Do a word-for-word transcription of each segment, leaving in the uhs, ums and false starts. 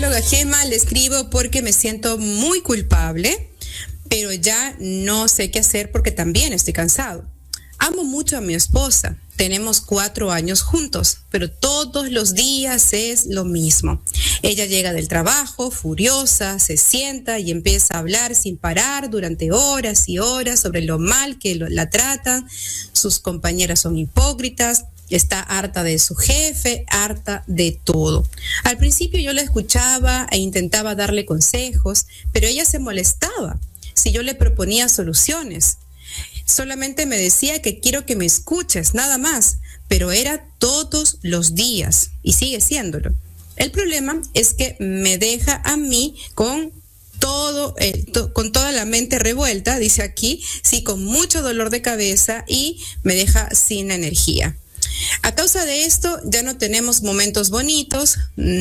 psicóloga Gema, le escribo porque me siento muy culpable, pero ya no sé qué hacer porque también estoy cansado. Amo mucho a mi esposa, tenemos cuatro años juntos, pero todos los días es lo mismo. Ella llega del trabajo furiosa, se sienta y empieza a hablar sin parar durante horas y horas sobre lo mal que la tratan, sus compañeras son hipócritas, está harta de su jefe, harta de todo. Al principio yo la escuchaba e intentaba darle consejos, pero ella se molestaba si yo le proponía soluciones. Solamente me decía que quiero que me escuches, nada más, pero era todos los días y sigue siéndolo. El problema es que me deja a mí con todo, eh, to, con toda la mente revuelta, dice aquí, sí, con mucho dolor de cabeza y me deja sin energía. A causa de esto ya no tenemos momentos bonitos,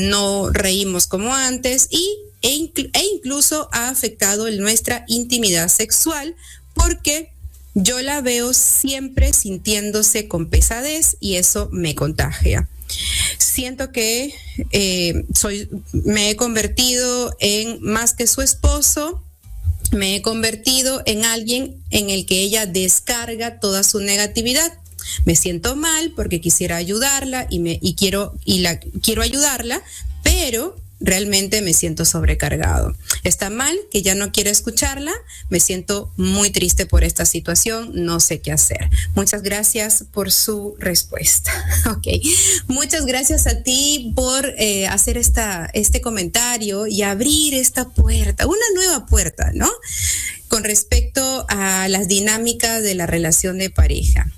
no reímos como antes y, e, inclu- e incluso ha afectado nuestra intimidad sexual porque yo la veo siempre sintiéndose con pesadez y eso me contagia. Siento que eh, soy, me he convertido en más que su esposo, me he convertido en alguien en el que ella descarga toda su negatividad. Me siento mal porque quisiera ayudarla y me y quiero y la quiero ayudarla, pero realmente me siento sobrecargado. Está mal que ya no quiero escucharla, me siento muy triste por esta situación, no sé qué hacer. Muchas gracias por su respuesta. Ok, muchas gracias a ti por eh, hacer esta, este comentario y abrir esta puerta, una nueva puerta, ¿no? Con respecto a las dinámicas de la relación de pareja.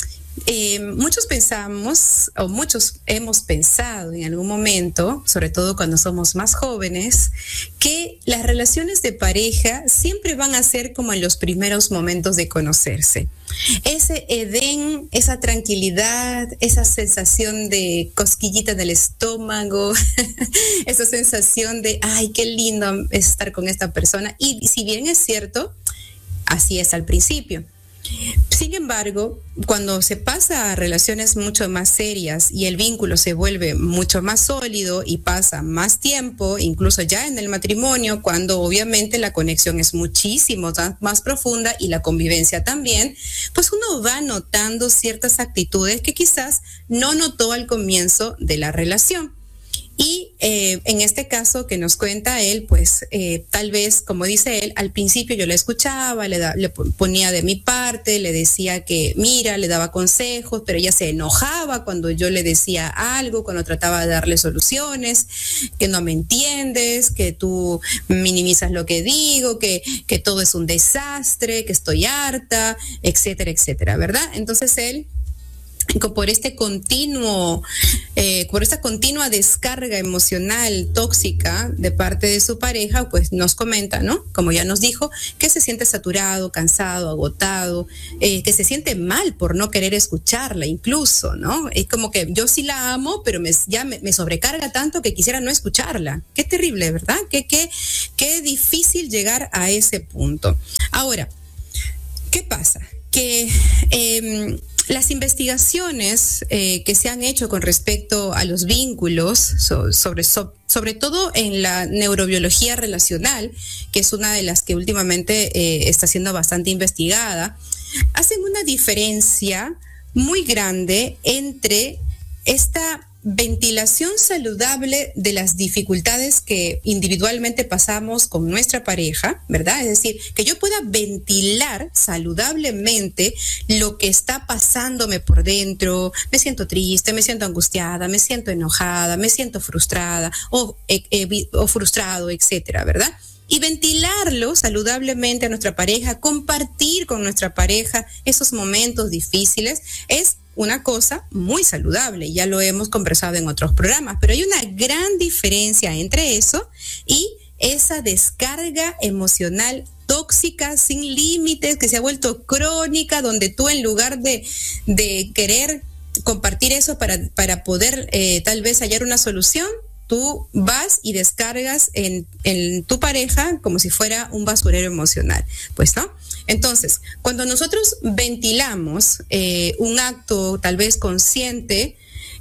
Eh, muchos pensamos, o muchos hemos pensado en algún momento, sobre todo cuando somos más jóvenes, que las relaciones de pareja siempre van a ser como en los primeros momentos de conocerse. Ese Edén, esa tranquilidad, esa sensación de cosquillita en el estómago, esa sensación de, ay, qué lindo estar con esta persona. Y si bien es cierto, así es al principio. Sin embargo, cuando se pasa a relaciones mucho más serias y el vínculo se vuelve mucho más sólido y pasa más tiempo, incluso ya en el matrimonio, cuando obviamente la conexión es muchísimo más profunda y la convivencia también, pues uno va notando ciertas actitudes que quizás no notó al comienzo de la relación. Y eh, en este caso que nos cuenta él, pues eh, tal vez, como dice él, al principio yo le escuchaba, le, da, le ponía de mi parte, le decía que mira, le daba consejos, pero ella se enojaba cuando yo le decía algo, cuando trataba de darle soluciones, que no me entiendes, que tú minimizas lo que digo, que, que todo es un desastre, que estoy harta, etcétera, etcétera, ¿verdad? Entonces él, por este continuo, eh, por esta continua descarga emocional tóxica de parte de su pareja, pues nos comenta, ¿no? Como ya nos dijo, que se siente saturado, cansado, agotado, eh, que se siente mal por no querer escucharla incluso, ¿no? Es como que yo sí la amo, pero me, ya me, me sobrecarga tanto que quisiera no escucharla. Qué terrible, ¿verdad? Qué, qué, qué difícil llegar a ese punto. Ahora, ¿qué pasa? Que eh, las investigaciones eh, que se han hecho con respecto a los vínculos, so, sobre, so, sobre todo en la neurobiología relacional, que es una de las que últimamente eh, está siendo bastante investigada, hacen una diferencia muy grande entre esta ventilación saludable de las dificultades que individualmente pasamos con nuestra pareja, ¿verdad? Es decir, que yo pueda ventilar saludablemente lo que está pasándome por dentro. Me siento triste, me siento angustiada, me siento enojada, me siento frustrada o, eh, o frustrado, etcétera, ¿verdad? Y ventilarlo saludablemente a nuestra pareja, compartir con nuestra pareja esos momentos difíciles, es una cosa muy saludable, ya lo hemos conversado en otros programas, pero hay una gran diferencia entre eso y esa descarga emocional tóxica, sin límites, que se ha vuelto crónica, donde tú en lugar de, de querer compartir eso para, para poder eh, tal vez hallar una solución, tú vas y descargas en, en tu pareja como si fuera un basurero emocional, pues, ¿no? Entonces, cuando nosotros ventilamos eh, un acto tal vez consciente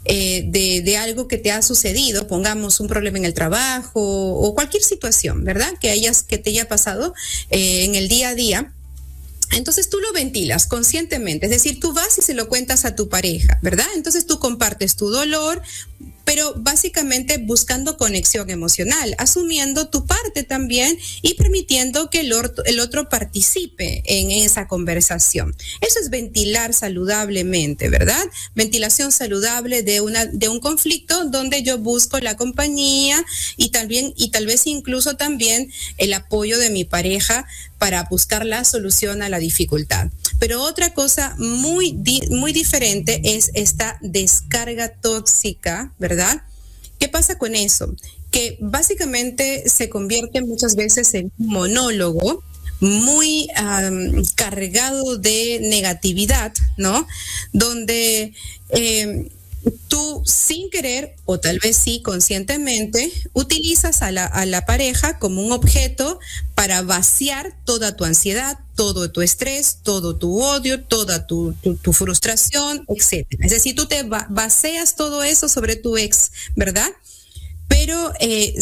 eh, de, de algo que te ha sucedido, pongamos un problema en el trabajo o cualquier situación, ¿verdad? Que hayas, que te haya pasado eh, en el día a día. Entonces tú lo ventilas conscientemente, es decir, tú vas y se lo cuentas a tu pareja, ¿verdad? Entonces tú compartes tu dolor, pero básicamente buscando conexión emocional, asumiendo tu parte también y permitiendo que el otro, el otro participe en esa conversación. Eso es ventilar saludablemente, ¿verdad? Ventilación saludable de una de un conflicto donde yo busco la compañía y también y tal vez incluso también el apoyo de mi pareja para buscar la solución a la dificultad. Pero otra cosa muy, di- muy diferente es esta descarga tóxica, ¿verdad? ¿Qué pasa con eso? Que básicamente se convierte muchas veces en un monólogo muy um, cargado de negatividad, ¿no? Donde eh, tú sin querer, o tal vez sí conscientemente, utilizas a la, a la pareja como un objeto para vaciar toda tu ansiedad, todo tu estrés, todo tu odio, toda tu, tu, tu frustración, etcétera. Es decir, tú te va, vacías todo eso sobre tu ex, ¿verdad? Pero eh,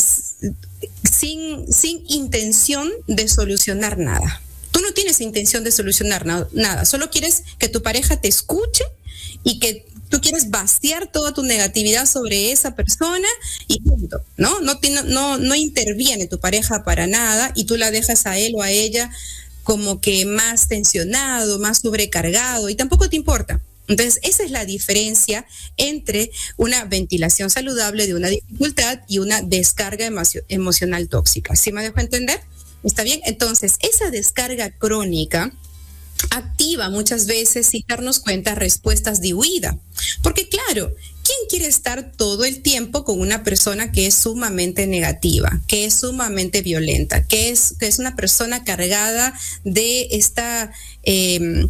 sin, sin intención de solucionar nada. Tú no tienes intención de solucionar na- nada, solo quieres que tu pareja te escuche y que tú quieres vaciar toda tu negatividad sobre esa persona y punto, ¿no? No, no, no, no interviene tu pareja para nada y tú la dejas a él o a ella como que más tensionado, más sobrecargado y tampoco te importa. Entonces, esa es la diferencia entre una ventilación saludable de una dificultad y una descarga emo- emocional tóxica. ¿Sí me dejo entender? ¿Está bien? Entonces, esa descarga crónica activa muchas veces, sin darnos cuenta, respuestas de huida. Porque claro, ¿quién quiere estar todo el tiempo con una persona que es sumamente negativa, que es sumamente violenta, que es, que es una persona cargada de esta... Eh,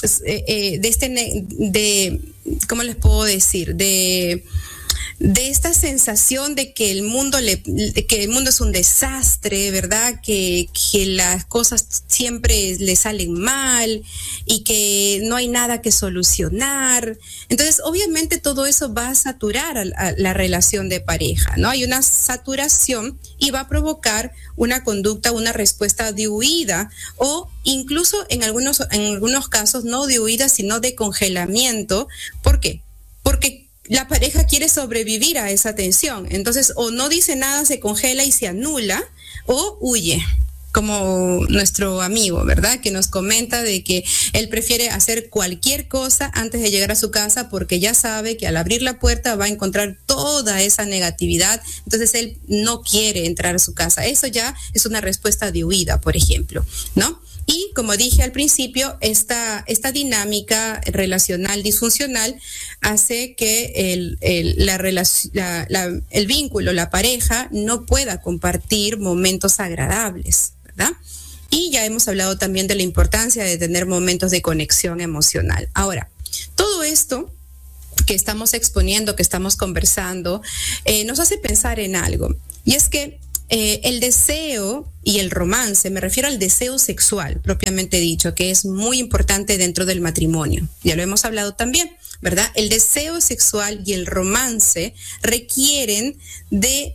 de este, de, ¿cómo les puedo decir? De... de esta sensación de que el mundo le, que el mundo es un desastre, ¿verdad? Que, que las cosas siempre le salen mal y que no hay nada que solucionar. Entonces, obviamente todo eso va a saturar a, a la relación de pareja, ¿no? Hay una saturación y va a provocar una conducta, una respuesta de huida o incluso en algunos, en algunos casos no de huida, sino de congelamiento. ¿Por qué? Porque la pareja quiere sobrevivir a esa tensión. Entonces, o no dice nada, se congela y se anula, o huye, como nuestro amigo, ¿verdad? Que nos comenta de que él prefiere hacer cualquier cosa antes de llegar a su casa porque ya sabe que al abrir la puerta va a encontrar toda esa negatividad. Entonces, él no quiere entrar a su casa. Eso ya es una respuesta de huida, por ejemplo, ¿no? Y como dije al principio, esta, esta dinámica relacional disfuncional hace que el, el, la relac- la, la, el vínculo, la pareja, no pueda compartir momentos agradables, ¿verdad? Y ya hemos hablado también de la importancia de tener momentos de conexión emocional. Ahora, todo esto que estamos exponiendo, que estamos conversando, eh, nos hace pensar en algo. Y es que Eh, el deseo y el romance, me refiero al deseo sexual, propiamente dicho, que es muy importante dentro del matrimonio. Ya lo hemos hablado también, ¿verdad? El deseo sexual y el romance requieren de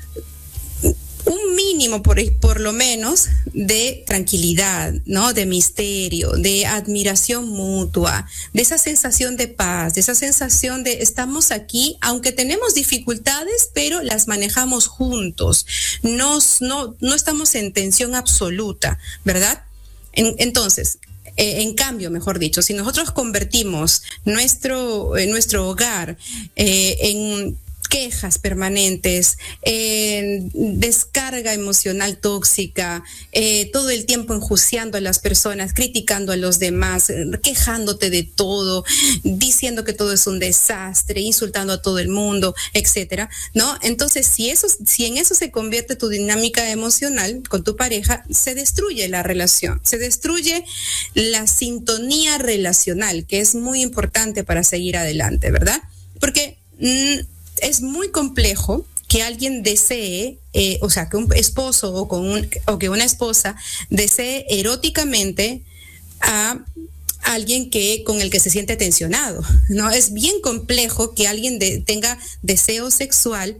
un mínimo, por, por lo menos, de tranquilidad, ¿no? De misterio, de admiración mutua, de esa sensación de paz, de esa sensación de estamos aquí, aunque tenemos dificultades, pero las manejamos juntos. No, no, no estamos en tensión absoluta, ¿verdad? En, entonces, Eh, en cambio, mejor dicho, si nosotros convertimos nuestro, eh, nuestro hogar eh, en quejas permanentes, eh, descarga emocional tóxica, eh, todo el tiempo enjuiciando a las personas, criticando a los demás, quejándote de todo, diciendo que todo es un desastre, insultando a todo el mundo, etcétera, ¿no? Entonces, si eso, si en eso se convierte tu dinámica emocional con tu pareja, se destruye la relación, se destruye la sintonía relacional, que es muy importante para seguir adelante, ¿verdad? Porque mmm, es muy complejo que alguien desee, eh, o sea, que un esposo o, con un, o que una esposa desee eróticamente a, alguien que con el que se siente tensionado, ¿no? Es bien complejo que alguien de, tenga deseo sexual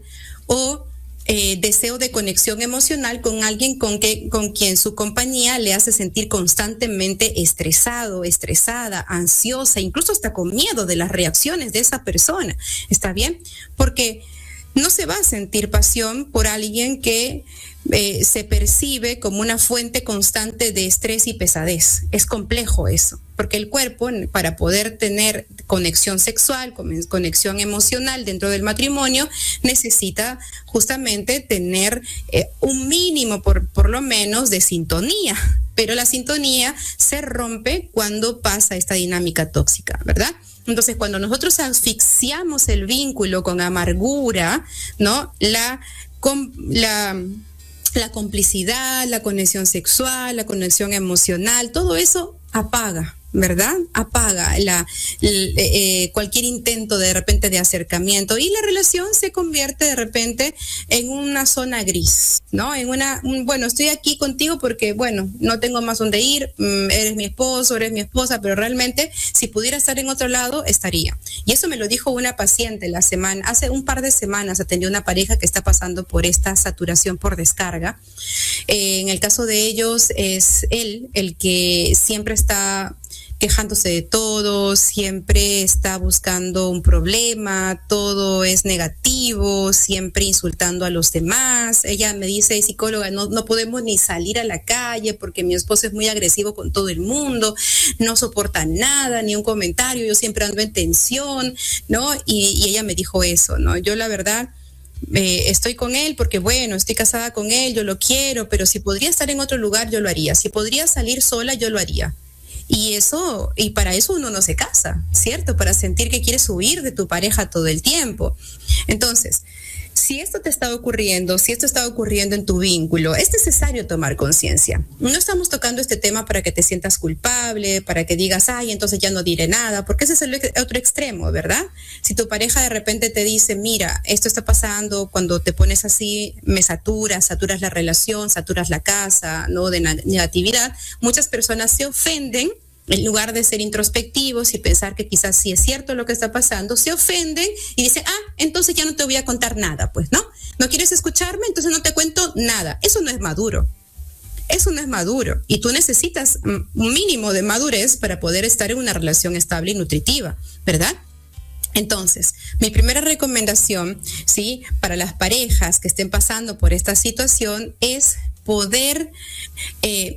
o eh, deseo de conexión emocional con alguien con, que, con quien su compañía le hace sentir constantemente estresado, estresada, ansiosa, incluso hasta con miedo de las reacciones de esa persona. ¿Está bien? Porque no se va a sentir pasión por alguien que eh, se percibe como una fuente constante de estrés y pesadez. Es complejo eso, porque el cuerpo, para poder tener conexión sexual, conexión emocional dentro del matrimonio, necesita justamente tener eh, un mínimo, por, por lo menos, de sintonía. Pero la sintonía se rompe cuando pasa esta dinámica tóxica, ¿verdad? Entonces, cuando nosotros asfixiamos el vínculo con amargura, ¿no? La, com, la, la complicidad, la conexión sexual, la conexión emocional, todo eso apaga, ¿verdad? Apaga la, la eh, cualquier intento de, de repente de acercamiento, y la relación se convierte de repente en una zona gris, ¿no? En una, un, bueno, estoy aquí contigo porque, bueno, no tengo más donde ir, mm, eres mi esposo, eres mi esposa, pero realmente si pudiera estar en otro lado, estaría. Y eso me lo dijo una paciente la semana, hace un par de semanas atendió una pareja que está pasando por esta saturación por descarga. Eh, en el caso de ellos es él el que siempre está quejándose de todo, siempre está buscando un problema, todo es negativo, siempre insultando a los demás. Ella me dice, psicóloga, no, no podemos ni salir a la calle porque mi esposo es muy agresivo con todo el mundo, no soporta nada, ni un comentario, yo siempre ando en tensión, ¿no? Y, y ella me dijo eso, ¿no? Yo la verdad... Eh, estoy con él porque, bueno, estoy casada con él, yo lo quiero, pero si podría estar en otro lugar, yo lo haría. Si podría salir sola, yo lo haría. Y eso, y para eso uno no se casa, ¿cierto? Para sentir que quieres huir de tu pareja todo el tiempo. Entonces, si esto te está ocurriendo, si esto está ocurriendo en tu vínculo, es necesario tomar conciencia. No estamos tocando este tema para que te sientas culpable, para que digas, ay, entonces ya no diré nada, porque ese es el otro extremo, ¿verdad? Si tu pareja de repente te dice, mira, esto está pasando, cuando te pones así, me saturas, saturas la relación, saturas la casa, ¿no? De negatividad, muchas personas se ofenden. En lugar de ser introspectivos y pensar que quizás sí es cierto lo que está pasando, se ofenden y dicen, ah, entonces ya no te voy a contar nada, pues, ¿no? ¿No quieres escucharme? Entonces no te cuento nada. Eso no es maduro. Eso no es maduro. Y tú necesitas un mínimo de madurez para poder estar en una relación estable y nutritiva, ¿verdad? Entonces, mi primera recomendación, ¿sí? Para las parejas que estén pasando por esta situación es poder... Eh,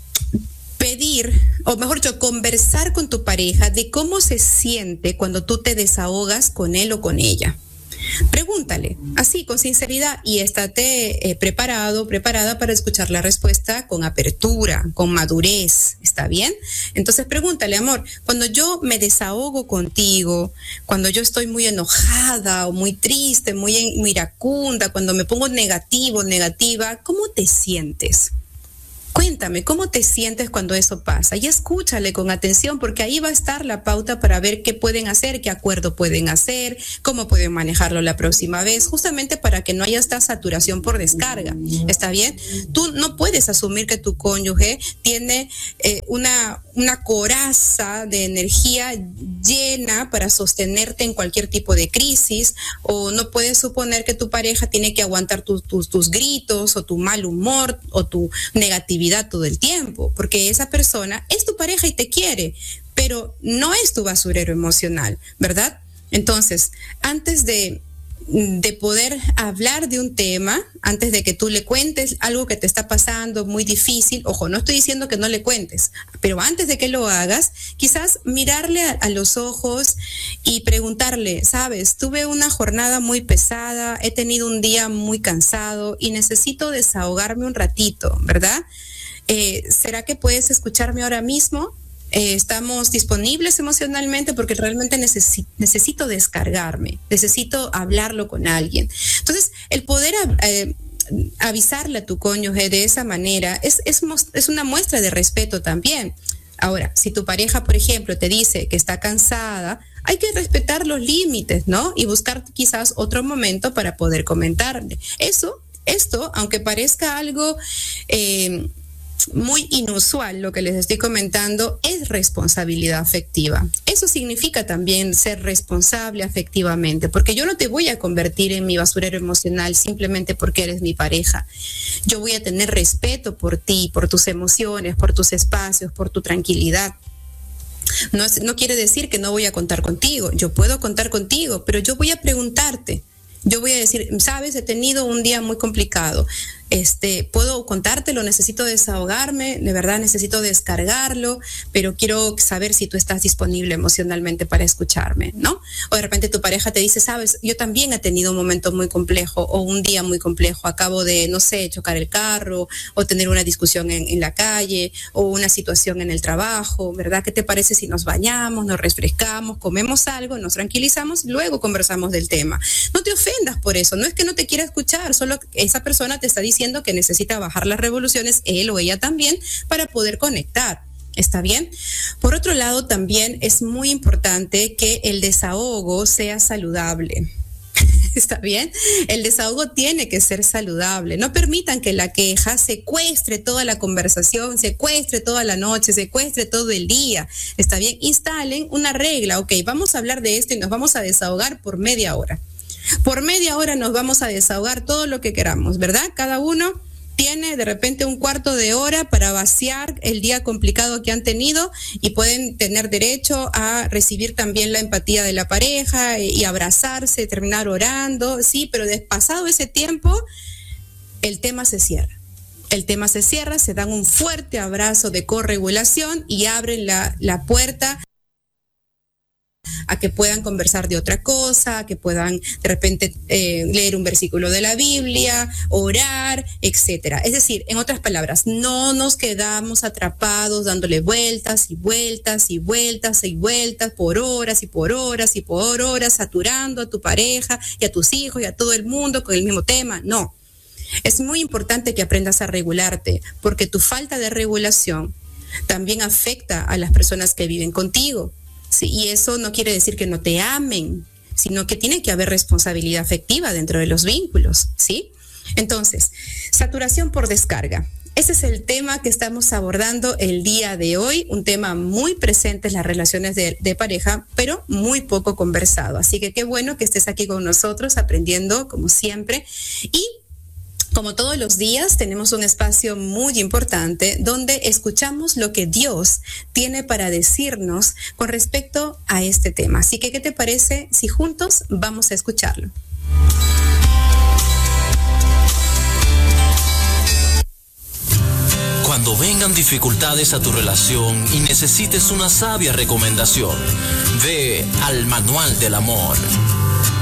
pedir, o mejor dicho, conversar con tu pareja de cómo se siente cuando tú te desahogas con él o con ella. Pregúntale, así, con sinceridad, y estate eh, preparado, preparada para escuchar la respuesta con apertura, con madurez, ¿está bien? Entonces pregúntale, amor, cuando yo me desahogo contigo, cuando yo estoy muy enojada o muy triste, muy, muy iracunda, cuando me pongo negativo, negativa, ¿cómo te sientes? Cuéntame, ¿cómo te sientes cuando eso pasa? Y escúchale con atención, porque ahí va a estar la pauta para ver qué pueden hacer, qué acuerdo pueden hacer, cómo pueden manejarlo la próxima vez, justamente para que no haya esta saturación por descarga. ¿Está bien? Tú no puedes asumir que tu cónyuge tiene eh, una, una coraza de energía llena para sostenerte en cualquier tipo de crisis, o no puedes suponer que tu pareja tiene que aguantar tus, tus, tus gritos o tu mal humor o tu negatividad todo el tiempo, porque esa persona es tu pareja y te quiere, pero no es tu basurero emocional, ¿verdad? Entonces, antes de, de poder hablar de un tema, antes de que tú le cuentes algo que te está pasando muy difícil, ojo, no estoy diciendo que no le cuentes, pero antes de que lo hagas, quizás mirarle a, a los ojos y preguntarle, sabes, tuve una jornada muy pesada, he tenido un día muy cansado y necesito desahogarme un ratito, ¿verdad? Eh, ¿será que puedes escucharme ahora mismo? Eh, estamos disponibles emocionalmente porque realmente necesi- necesito descargarme, necesito hablarlo con alguien. Entonces, el poder eh, avisarle a tu cónyuge de esa manera es, es, es una muestra de respeto también. Ahora, si tu pareja, por ejemplo, te dice que está cansada, hay que respetar los límites, ¿no? Y buscar quizás otro momento para poder comentarle. Eso, esto, aunque parezca algo... Eh, muy inusual lo que les estoy comentando, es responsabilidad afectiva. Eso significa también ser responsable afectivamente, porque yo no te voy a convertir en mi basurero emocional simplemente porque eres mi pareja. Yo voy a tener respeto por ti, por tus emociones, por tus espacios, por tu tranquilidad. No, es, no quiere decir que no voy a contar contigo. Yo puedo contar contigo, pero yo voy a preguntarte. Yo voy a decir, sabes, he tenido un día muy complicado. Este, puedo contártelo, necesito desahogarme, de verdad necesito descargarlo, pero quiero saber si tú estás disponible emocionalmente para escucharme, ¿no? O de repente tu pareja te dice, sabes, yo también he tenido un momento muy complejo o un día muy complejo, acabo de, no sé, chocar el carro o tener una discusión en, en la calle o una situación en el trabajo, ¿verdad? ¿Qué te parece si nos bañamos, nos refrescamos, comemos algo, nos tranquilizamos, luego conversamos del tema? No te ofendas por eso, no es que no te quiera escuchar, solo esa persona te está diciendo diciendo que necesita bajar las revoluciones, él o ella también, para poder conectar. ¿Está bien? Por otro lado, también es muy importante que el desahogo sea saludable. ¿Está bien? El desahogo tiene que ser saludable. No permitan que la queja secuestre toda la conversación, secuestre toda la noche, secuestre todo el día. ¿Está bien? Instalen una regla. Ok, vamos a hablar de esto y nos vamos a desahogar por media hora. Por media hora nos vamos a desahogar todo lo que queramos, ¿verdad? Cada uno tiene de repente un cuarto de hora para vaciar el día complicado que han tenido y pueden tener derecho a recibir también la empatía de la pareja y abrazarse, terminar orando, sí, pero pasado ese tiempo, el tema se cierra. El tema se cierra, se dan un fuerte abrazo de corregulación y abren la, la puerta a que puedan conversar de otra cosa, a que puedan de repente eh, leer un versículo de la Biblia, orar, etcétera. Es decir, en otras palabras, no nos quedamos atrapados dándole vueltas y vueltas y vueltas y vueltas por horas y por horas y por horas, saturando a tu pareja y a tus hijos y a todo el mundo con el mismo tema. No. Es muy importante que aprendas a regularte, porque tu falta de regulación también afecta a las personas que viven contigo. Sí, y eso no quiere decir que no te amen, sino que tiene que haber responsabilidad afectiva dentro de los vínculos, ¿sí? Entonces, saturación por descarga. Ese es el tema que estamos abordando el día de hoy, un tema muy presente en las relaciones de, de pareja, pero muy poco conversado. Así que qué bueno que estés aquí con nosotros aprendiendo, como siempre. Y como todos los días, tenemos un espacio muy importante donde escuchamos lo que Dios tiene para decirnos con respecto a este tema. Así que, ¿qué te parece si juntos vamos a escucharlo? Cuando vengan dificultades a tu relación y necesites una sabia recomendación, ve al Manual del Amor.